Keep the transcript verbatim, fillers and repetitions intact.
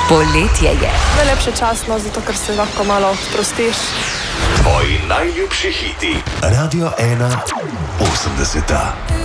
Poletje je. Najlepše časno, zato ker se lahko malo sprostiš. Tvoji najljubši hiti. Radio ena osemdeseta.